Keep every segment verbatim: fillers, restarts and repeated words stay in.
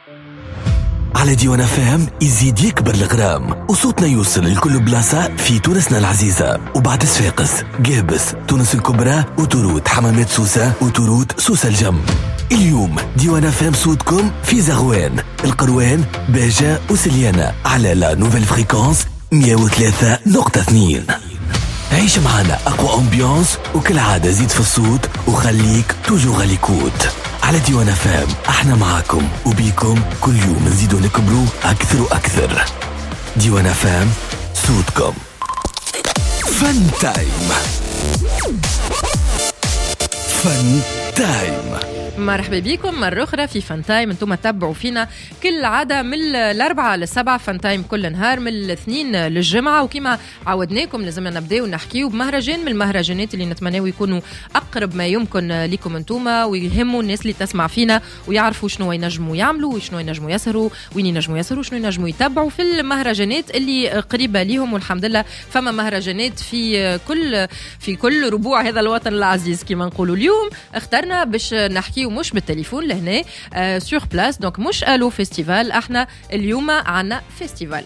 على ديوان اف ام يزيد يكبر الغرام وصوتنا يوصل لكل بلاصة في تونسنا العزيزة. وبعد صفاقس، قابس، تونس الكبرى، وتورود، حمامات سوسة، وتورود سوسة الجم. اليوم ديوان اف ام صوتكم في زغوان، القروان، باجة وسليانة على لا نوفيل فريكونس مية وثلاثة نقطة اثنين. عيش معنا أقوى أمبيانس وكل عادة زيد في الصوت وخليك توجو غاليكوت. على ديوان اف ام احنا معاكم وبيكم كل يوم نزيدو نكبروا أكثر وأكثر. ديوان اف ام صوتكم. فن تايم. فن تايم. مرحبا بكم مرة أخرى في فان تايم. انتم تتابعوا فينا كل عادة من الأربعة للسبعة، فان تايم كل نهار من الاثنين للجمعة. وكما عودناكم لازمنا نبداو نحكيو بمهرجان من المهرجانات اللي نتمناو يكونوا أقرب ما يمكن لكم انتم ويهموا الناس اللي تسمع فينا ويعرفوا شنو ينجموا يعملوا وشنو ينجموا يسهروا وين ينجموا يسهروا وشنو ينجموا يتابعوا في المهرجانات اللي قريبة ليهم. والحمد لله فما مهرجانات في كل في كل ربوع هذا الوطن العزيز كما نقولوا. اليوم اخترنا باش نحكي ومش بالتليفون لهنا آه سور بلاس، دونك مش الو فيستيفال، احنا اليوم عنا فيستيفال.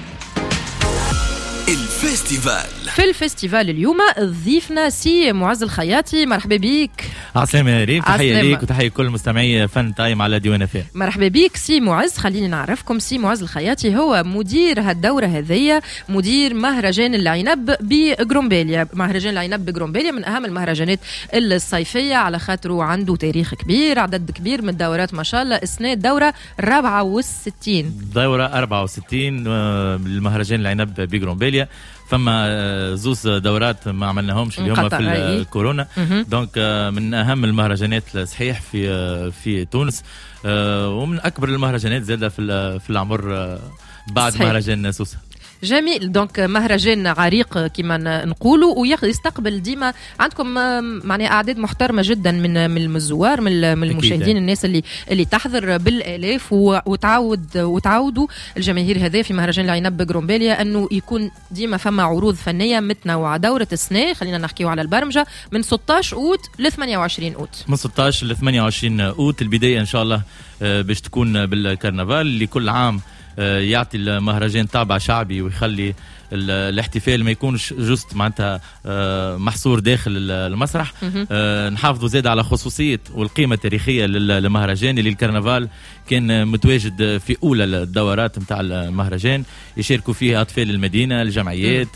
الفيستيفال في الفيستيفال اليوم ضيفنا سي معز الخياطي. مرحبا بيك. عسلامة يا ريم، تحية ليك وتحية كل مستمعي فن تايم على ديوان اف ام. مرحبا بيك سي معز. خليني نعرفكم، سي معز الخياطي هو مدير هالدورة هذية، مدير مهرجان العنب بجرومبيليا. مهرجان العنب بجرومبيليا من أهم المهرجانات الصيفية على خاطره عنده تاريخ كبير، عدد كبير من الدورات ما شاء الله. السنة الدورة أربعة وستين دورة أربعة وستين المهرجان العنب بجرومبيليا. فما زوز دورات ما عملناهمش اليوم في الكورونا، دونك من اهم المهرجانات صحيح في في تونس، ومن اكبر المهرجانات زاده في في العمر بعد صحيح. مهرجان سوسه. جميل. دونك مهرجان عريق كما نقولوا ويستقبل ديما عندكم معناها اعداد محترمه جدا من من الزوار من المشاهدين، الناس اللي اللي تحضر بالالاف وتعود وتعودوا الجماهير هذه في مهرجان العنب بجرومبيليا انه يكون ديما فما عروض فنيه متنوعه. دوره السنه خلينا نحكيو على البرمجه من ستة عشر أوت ل ثمانية وعشرين أوت. من ستة عشر ل ثمانية وعشرين أوت. البدايه ان شاء الله باش تكون بالكرنفال اللي كل عام يعطي المهرجان طابع شعبي ويخلي الاحتفال ما يكونش جست معناتها محصور داخل المسرح. نحافظوا زاد على خصوصية والقيمة التاريخية للمهرجان اللي الكرنفال كان متواجد في أولى الدورات متاع المهرجان، يشاركوا فيه أطفال المدينة، الجمعيات،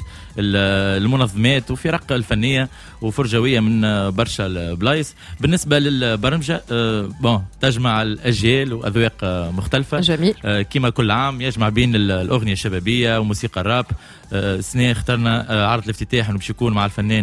المنظمات وفرق الفنية وفرجوية من برشا البلايص. بالنسبة للبرمجة بون تجمع الأجيال وأذواق مختلفة. جميل. كما كل عام يجمع بين الأغنية الشبابية وموسيقى الراب. السنة اخترنا عرض الافتتاح انه باش يكون مع الفنان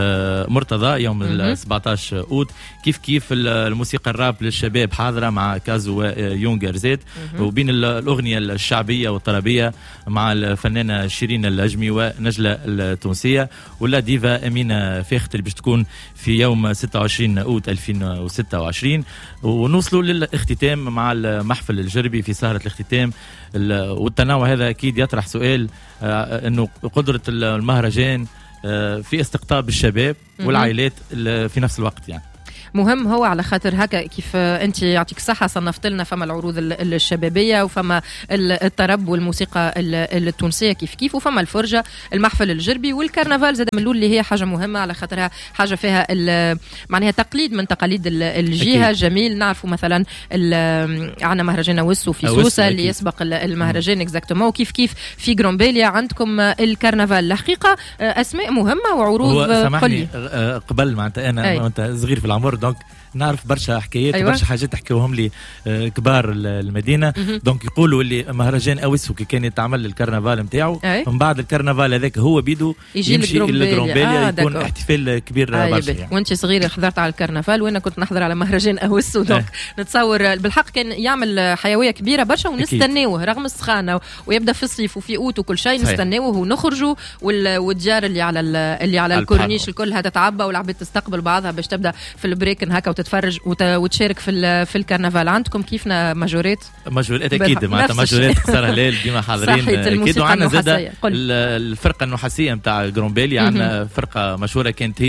مرتضى يوم ال سبعة عشر أوت. كيف كيف الموسيقى الراب للشباب حاضرة مع كازو يونغر زيد، وبين الأغنية الشعبية والطربية مع الفنانة شيرين الأجمي ونجلة التونسية ولا ديفا أمينة فاخت اللي باش تكون في يوم ستة وعشرين أوت ألفين وستة وعشرين. ونوصلوا للاختتام مع المحفل الجربي في سهرة الاختتام. والتنوع هذا أكيد يطرح سؤال أنه قدرة المهرجان في استقطاب الشباب والعائلات في نفس الوقت يعني مهم. هو على خاطر هكا كيف انت يعطيك صحه صنفت لنا فما العروض الشبابيه وفما الطرب والموسيقى التونسيه كيف كيف وفما الفرجه المحفل الجربي والكرنفال زاد من الاول اللي هي حاجه مهمه على خاطرها حاجه فيها معناها تقليد من تقاليد الجهه. جميل. نعرفوا مثلا عندنا مهرجان وسو في سوسه اللي يسبق المهرجان اكزاكتومون، وكيف كيف في جرومبيليا عندكم الكرنفال. الحقيقه اسماء مهمه وعروض. سامحني قبل معناتها انا وانت صغير في العمر دونك نعرف برشا حكايات. أيوة. برشا حاجات حكيوهم لي كبار المدينه. دونك يقولوا اللي مهرجان اوسو كي كان يتعمل الكرنفال نتاعو من بعد الكرنفال هذاك هو بيدو يمشي للجرومبيليا. آه يكون آه احتفال كبير آه برشا يعني. وانت صغير حضرت على الكرنفال وانا كنت نحضر على مهرجان اوسو. دونك آه. نتصور بالحق كان يعمل حيويه كبيره برشا ونستناوه رغم السخانه ويبدا في الصيف وفي اوت وكل شيء نستناوه ونخرجوا والديار اللي على اللي على الكورنيش الكلها تتعبى والعباد تستقبل بعضها باش تبدا في البريكن هكا وتتفرج وتشارك في في الكرنفال. عندكم كيفنا ماجوريت ماجوريت اكيد معناتها ماجوريت قصر هلال ديما حاضرين اكيد. وعندنا زاد الفرقه النحاسيه نتاع جرومبيليا. عندنا فرقه مشهوره كانت هي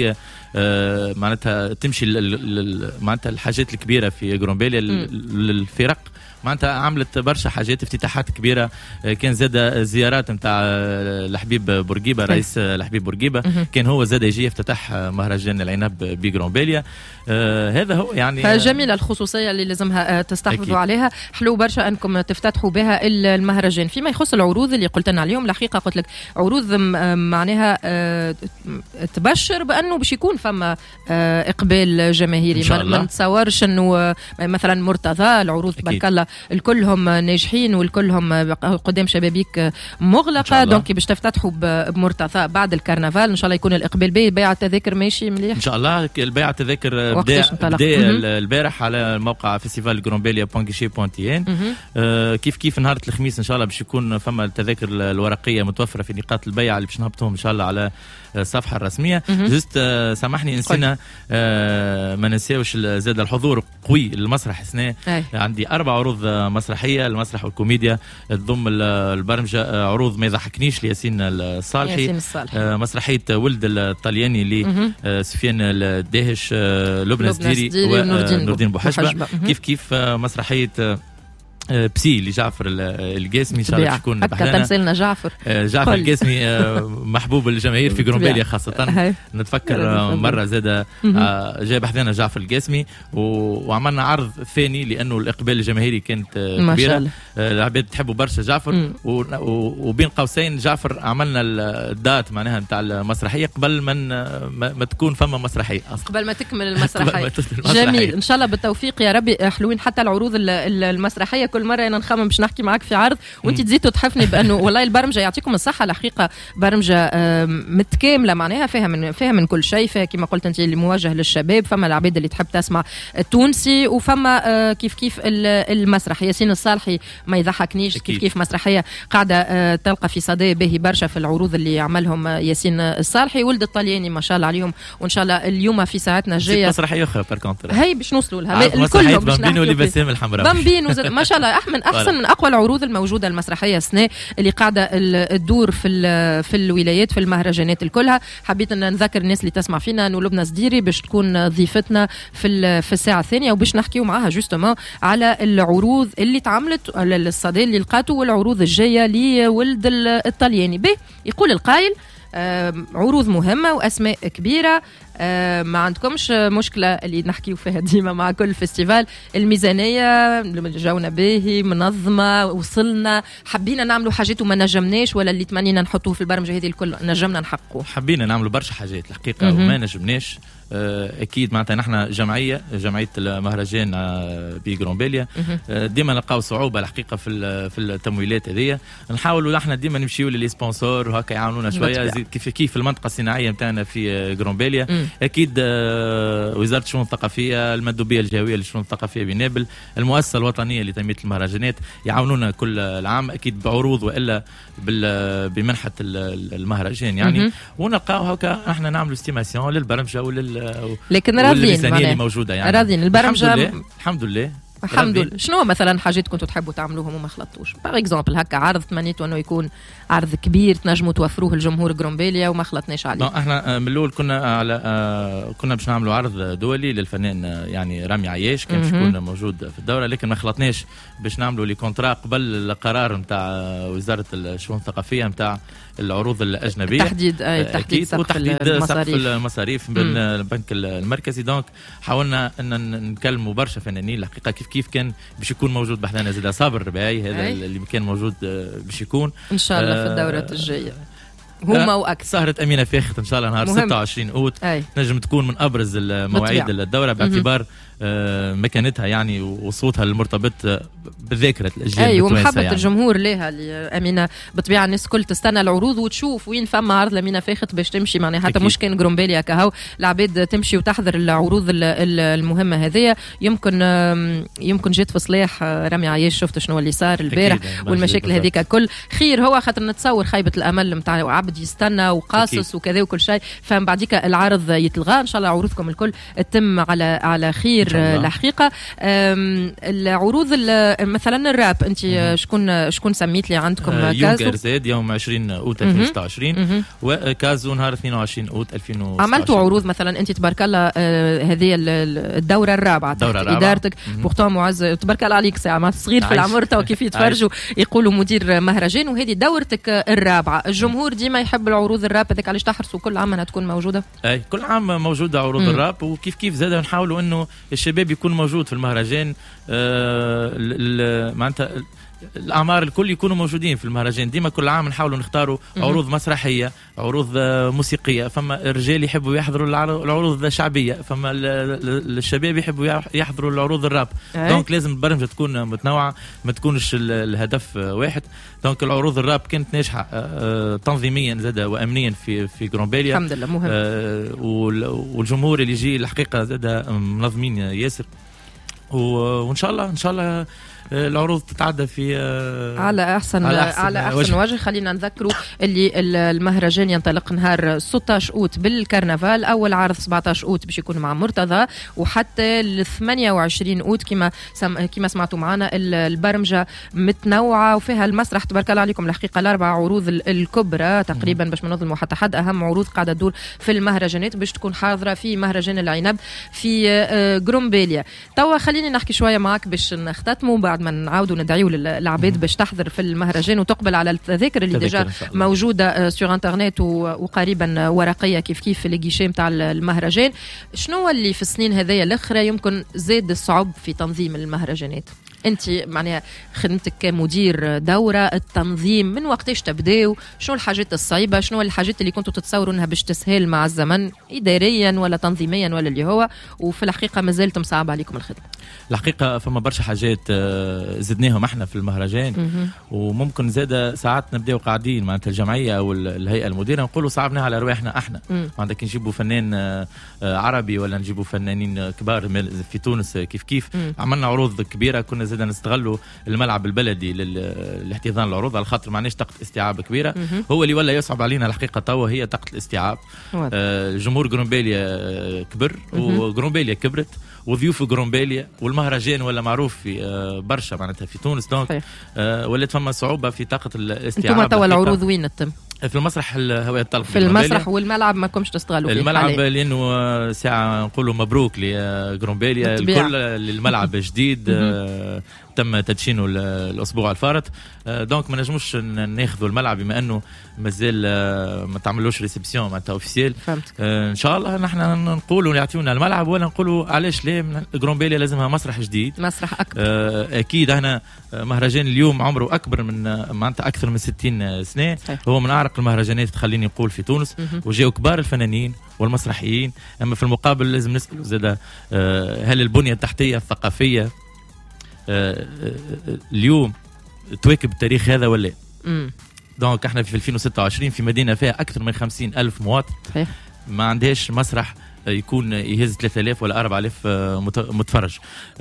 آه معناتها تمشي معناتها الحاجات الكبيره في غرومبيليا للفرق، معناتها عملت برشا حاجات، افتتاحات كبيره. كان زاد زيارات نتاع الحبيب بورقيبه، رئيس الحبيب بورقيبه كان هو زاد يجي يفتتح مهرجان العنب بغرومبيليا. آه هذا هو يعني فجميله الخصوصيه اللي لازمها تستحفظوا أكيد. عليها. حلو برشا انكم تفتتحوا بها المهرجان. فيما يخص العروض اللي قلت لنا اليوم، الحقيقه قلت لك عروض معناها آه تبشر بانه باش يكون فما آه اقبال جماهيري. ما نتصورش انه مثلا مرتضى العروض تبارك الله الكلهم ناجحين والكلهم قدام شبابيك مغلقه، دونك باش تفتتحوا بمرتضى بعد الكرنفال ان شاء الله يكون الاقبال به. بيع التذاكر ماشي مليح ان شاء الله. البيع التذاكر بدا بدا البارح على موقع فيستيفال غرومبيليا بوان كيشي بوان تي ان. آه كيف كيف نهار الخميس ان شاء الله باش يكون فما التذاكر الورقيه متوفره في نقاط البيع اللي باش نهبطوهم ان شاء الله على الصفحه الرسميه. جست آه سامحني نسينا آه ما ننساوش زاد الحضور قوي للمسرح السنه. عندي اربع عروض مسرحيه، المسرح والكوميديا تضم البرمجه، عروض ما يضحكنيش لياسين الصالحي، ياسين الصالحي. آه مسرحيه ولد الطلياني لسفيان الداهش، لبنى الزديري ونور الدين بوحشبه. كيف كيف مسرحيه بسي لجعفر القاسمي ان شاء الله باش يكون بحثنا تمثيلنا جعفر جعفر القاسمي محبوب الجماهير في غرومبيليا خاصه. نتفكر مره زاد جاء بحذنا جعفر القاسمي وعملنا عرض ثاني لانه الاقبال الجماهيري كانت كبيره، العباد تحبوا برشا جعفر، وبين قوسين جعفر عملنا الدات معناها نتاع المسرحيه قبل من ما تكون فما مسرحيه اصلا، قبل ما تكمل المسرحيه. جميل ان شاء الله بالتوفيق يا ربي. حلوين حتى العروض المسرحيه، كل مره انا نخمم باش نحكي معاك في عرض وانت تزيدوا تحفني بانه والله البرمجه يعطيكم الصحه، الحقيقه برمجه متكامله معناها فيها من فيها من كل شيء، فيها كما قلت انت اللي موجه للشباب، فما العباد اللي تحب تسمع التونسي، وفما كيف كيف المسرح ياسين الصالحي ما يضحكنيش، كيف كيف مسرحيه قاعده تلقى في صدى باهي برشا في العروض اللي عملهم ياسين الصالحي. ولد الطلياني ما شاء الله عليهم، وان شاء الله اليوم في ساعتنا الجايه مسرحيه اخرى باركونتر هي باش نوصلوا لها الكل بامبينو لبسام الحمراء بامبينو ما شاء الله من احسن من اقوى العروض الموجوده المسرحيه السنه اللي قاعده تدور في في الولايات في المهرجانات الكلها. حبيت ان نذكر الناس اللي تسمع فينا انه لبنى الزديري باش تكون ضيفتنا في في الساعه الثانيه، وباش نحكيو معاها جوستومون على العروض اللي تعملت الصدى اللي لقاته والعروض الجايه لولد الطلياني. به يقول القائل عروض مهمه واسماء كبيره، آه ما عندكمش مشكلة اللي نحكيو فيها ديما مع كل فيستيفال، الميزانية جونا باهي منظمة، وصلنا حبينا نعملوا حاجات وما نجمناش، ولا اللي تمنينا نحطوه في البرمجة هذه الكل نجمنا نحققوه؟ حبينا نعملوا برشا حاجات الحقيقة وما نجمناش. اكيد معناتها نحن جمعيه جمعيه المهرجان بغرومبيليا، ديما نلقاو صعوبه الحقيقه في في التمويلات هذيا، نحاولوا نحن ديما نمشيو للي سبونسور وهكا يعاونونا شويه، كيف كيف المنطقه الصناعيه نتاعنا في غرومبيليا. اكيد وزاره الشؤون الثقافيه، المندوبيه الجهويه للشؤون الثقافيه بنابل، المؤسسه الوطنيه لتنميه المهرجانات يعاونونا كل العام اكيد بعروض والا بمنحه المهرجان يعني، ونلقاو هكا احنا نعملوا استيماسيون للبرمجه ولل لكن راضيين اللي موجوده يعني راضيين البرمجه الحمد لله الحمد لله الحمد لله. شنو مثلا حاجات كنتوا تحبوا تعملوهم وما خلطتوش؟ باغ اكزومبل هكا عرض تمنيتوا انه يكون عرض كبير تنجموا توفروه الجمهور غرومبيليا وما خلطناش عليه. احنا من الاول كنا على آه كنا باش نعملوا عرض دولي للفنان يعني رامي عياش، كان باش يكون موجود في الدوره، لكن ما خلطناش باش نعملوا لي كونترا قبل القرار نتاع وزاره الشؤون الثقافيه نتاع العروض الاجنبيه، تحديد آه تحديد سقف المصاريف, المصاريف بين البنك المركزي. دونك حاولنا ان نكلموا برشا فنانين الحقيقه كيف كيف كان باش يكون موجود بحذانا زاد صابر الرباعي هذا أي. اللي كان موجود باش يكون ان شاء الله في الدورة الجاية هما واكثر. سهرة أمينة فاخت ان شاء الله نهار ستة وعشرين أوت نجم تكون من ابرز المواعيد مطبيع. الدورة باعتبار آه مكانتها يعني وصوتها المرتبط بذاكرة الأجيال أي ومحبة يعني. الجمهور لها أمينة بالطبيعة الناس كل تستنى العروض وتشوف وين فما عرض لأمينة فاخت باش تمشي معناها حتى مش كان غرومبيليا كهو العباد تمشي وتحضر العروض المهمة هذه. يمكن يمكن جيت في صلاح رامي عياش شفت شنو اللي صار البارح والمشاكل هذيك كل خير، هو خاطر نتصور خيبة الأمل متاع عبد يستنى وقاصص وكذا وكل شيء، فمن بعديك العرض يتلغى. إن شاء الله عروضكم الكل تتم على على خير الحقيقة. العروض مثلا الراب انت شكون شكون سميت لي عندكم آه كازو؟ يونكر زاد يوم عشرين اوت ألفين وستة وعشرين وكازو نهار اثنين وعشرين اوت ألفين وستة وعشرين. عملتوا عروض مثلا انت تبارك الله آه هذه الدوره الرابعه تحت ادارتك بورتون معز تبارك الله عليك ساعه ما صغير في العمر تو كيف يتفرجوا يقولوا مدير مهرجان وهذه دورتك الرابعه. الجمهور ديما يحب العروض الراب هذيك علاش تحرصوا كل عام انها تكون موجوده؟ اي كل عام موجوده عروض مم. الراب وكيف كيف زاد نحاولوا انه الشباب يكون موجود في المهرجان. آه معناتها الأعمار الكل يكونوا موجودين في المهرجان. ديما كل عام نحاولوا نختاروا عروض مسرحية عروض موسيقية. فما الرجال يحبوا يحضروا العروض الشعبية فما الشباب يحبوا يحضروا العروض الراب. دونك لازم البرمجة تكون متنوعة ما تكونش الهدف واحد. دونك العروض الراب كانت ناجحة تنظيميا زاد وأمنيا في في جرونبيليا الحمد لله مهم. والجمهور اللي يجي الحقيقة زاد منظمين ياسر وإن شاء الله إن شاء الله العروض تتعدى في على احسن على احسن, على أحسن وجه. وجه. خلينا نذكروا اللي المهرجان ينطلق نهار ستة عشر اوت بالكرنفال. اول عرض سبعة عشر اوت باش يكون مع مرتضى وحتى ل ثمانية وعشرين اوت كما سم... كما سمعتوا معنا البرمجه متنوعه وفيها المسرح تبارك الله عليكم. الحقيقه الاربع عروض الكبرى تقريبا باش ما نظلموا حتى حد اهم عروض قاعده تدور في المهرجانات باش تكون حاضره في مهرجان العنب في جرومبيليا. توا خليني نحكي شويه معك باش نختتموا بعد ما نعاودوا ندعيوا للعباد باش تحضر في المهرجان وتقبل على التذاكر اللي ديجا موجوده سور انترنت وقريبا ورقيه كيف كيف في الجيشي نتاع المهرجان. شنو اللي في السنين هذيا الاخرى يمكن زاد الصعوبه في تنظيم المهرجانات؟ انت معناها خدمتك كمدير دوره التنظيم من وقتاش تبداو؟ شنو الحاجات الصعيبه؟ شنو الحاجات اللي كنتوا تتصوروا انها باش تسهل مع الزمن اداريا ولا تنظيميا ولا اللي هو وفي الحقيقه مازالت مصعب عليكم الخدمه؟ الحقيقه فما برشا حاجات زدناهم احنا في المهرجان وممكن زاد ساعات نبداو قاعدين معناتها الجمعيه او الهيئه المديره نقولوا صعبناها على رواحنا احنا. عندك نجيبوا فنان عربي ولا نجيبوا فنانين كبار في تونس كيف كيف مم. عملنا عروض كبيره كنا زاد نستغلوا الملعب البلدي لاحتضان العروض على خاطر معناش طاقه استيعاب كبيره. مم. هو اللي ولا يصعب علينا الحقيقه توا هي طاقه الاستيعاب. آه جمهور جرومبيليا كبر وجرومبيليا كبرت وضيوف جرومبيليا والمهرجان ولا معروف في آه برشا معناتها في تونس. دونك آه ولات فما صعوبه في طاقه الاستيعاب. انتم توا العروض وين تتم؟ في المسرح الهواء الطلق في المسرح والملعب ما كنتش تستغلوا فيه الملعب حالي. لانه ساعه نقولوا مبروك لجرومبيليا الكل الملعب جديد آه تم تدشينه الاسبوع الفارط. آه دونك ما نجموش ناخذوا الملعب بما انه مازال آه ما تعملوش ريسبسيون معناتها اوفيسيال. آه ان شاء الله نحن نقولوا يعطيونا الملعب ولا نقولوا علاش لا جرومبيليا لازمها مسرح جديد مسرح اكبر. آه اكيد احنا مهرجان اليوم عمره اكبر من معناتها اكثر من ستين سنه. صحيح. هو من اعرق المهرجانات خليني نقول في تونس وجاوا كبار الفنانين والمسرحيين. اما في المقابل لازم نسال زاد آه هل البنيه التحتيه الثقافيه آه اليوم تواكب التاريخ هذا ولا؟ امم دونك احنا في ألفين وستة وعشرين في مدينه فيها اكثر من خمسين ألف مواطن. صحيح. ما عندهاش مسرح يكون يهز ثلاثة آلاف ولا أربعة آلاف متفرج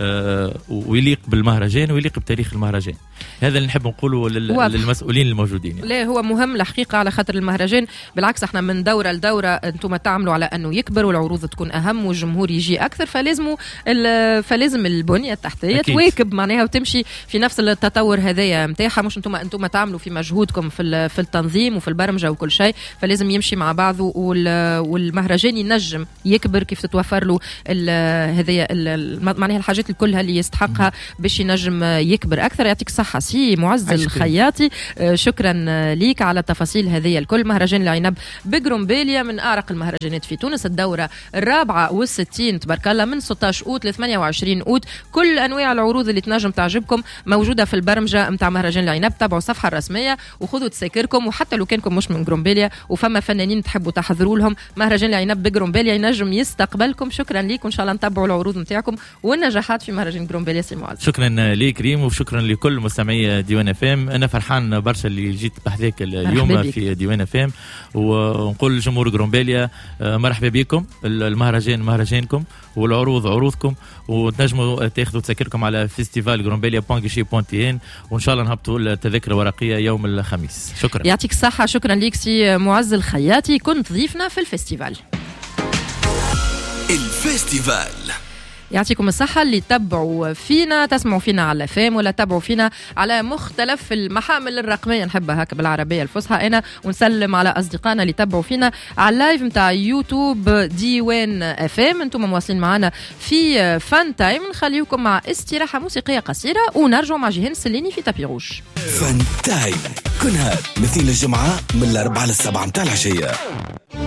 ويليق بالمهرجان ويليق بتاريخ المهرجان. هذا اللي نحب نقوله للمسؤولين الموجودين يعني. لا هو مهم الحقيقة على خاطر المهرجان بالعكس احنا من دورة لدورة انتم تعملوا على انه يكبر والعروض تكون اهم والجمهور يجي اكثر فلازم فلازم البنية التحتية تواكب معناها وتمشي في نفس التطور هذايا نتاعها. مش انتم انتم تعملوا في مجهودكم في في التنظيم وفي البرمجة وكل شيء فلازم يمشي مع بعضه والمهرجان ينجم يكبر كيف تتوفر له هذه معناها الحاجات كلها اللي يستحقها باش ينجم يكبر اكثر. يعطيك الصحه سي معز الخياطي شكرا ليك على التفاصيل هذه الكل. مهرجان العنب بجرومبيليا من اعرق المهرجانات في تونس الدوره الرابعه والستين تبارك الله من ستة عشر اوت ل ثمانية وعشرين اوت. كل انواع العروض اللي تنجم تعجبكم موجوده في البرمجه نتاع مهرجان العنب. تابعوا الصفحه الرسميه وخذوا تساكركم وحتى لو كانكم مش من جرومبيليا وفما فنانين تحبوا تحضروا لهم مهرجان العنب بجرومبيليا ينجم يستقبلكم. شكرا ليك وان شاء الله نتابعوا العروض نتاعكم والنجاحات في مهرجان جرومبيليا سي معز. شكرا ليك كريم وشكرا لكل مستمعي ديوان اف ام. انا فرحان برشا اللي جيت بحذاك اليوم في ديوان اف ام ونقول لجمهور جرومبيليا مرحبا بكم. المهرجان مهرجانكم والعروض عروضكم وتنجموا تاخذوا تذاكركم على فيستيفال جرومبيليا بونكشي بونتي ان وان شاء الله نهبطوا التذاكر الورقيه يوم الخميس. شكرا يعطيك الصحه. شكرا ليك سي معز الخياطي كنت ضيفنا في الفيستيفال. الفيستيفال يعطيكم الصحة اللي تتبعوا فينا، تسمعوا فينا على فام ولا تتبعوا فينا على مختلف المحامل الرقمية، نحبها هكا بالعربية الفصحى أنا. ونسلم على أصدقائنا اللي تتبعوا فينا على اللايف متاع يوتيوب ديوان اف ام. انتم مواصلين معنا في فان تايم، نخليكم مع استراحة موسيقية قصيرة ونرجعوا مع جيهان السليني في تابي روج. فان تايم كل نهار مثل الجمعة من الأربعة للسبعة متاع العشية.